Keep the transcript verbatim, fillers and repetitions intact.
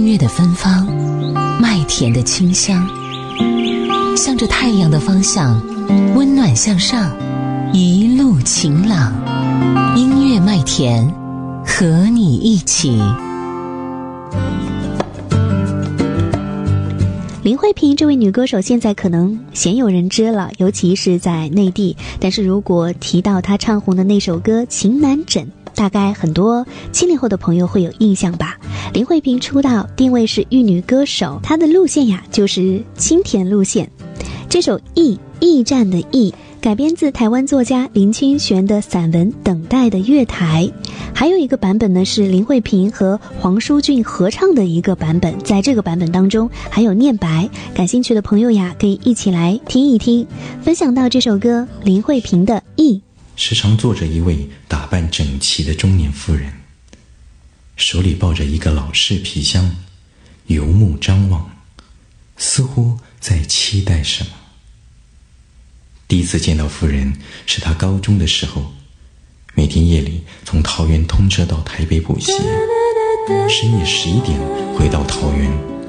月的芬芳，麦田的清香，向着太阳的方向，温暖向上，一路晴朗。音乐麦田，和你一起。 林慧萍这位女歌手现在可能鲜有人知了，尤其是在内地，但是如果提到她唱红的那首歌《情难枕》，大概很多七零后的朋友会有印象吧。林慧萍出道定位是玉女歌手，她的路线呀就是清甜路线。这首驿驿站的驿改编自台湾作家林清玄的散文《等待的月台》，还有一个版本呢是林慧萍和黄舒骏合唱的一个版本，在这个版本当中还有念白，感兴趣的朋友呀可以一起来听一听。分享到这首歌林慧萍的驿。 时常坐着一位打扮整齐的中年妇人，手里抱着一个老式皮箱，游目张望，似乎在期待什么。第一次见到夫人是她高中的时候，每天夜里从桃园通车到台北补习，深夜十一点回到桃园，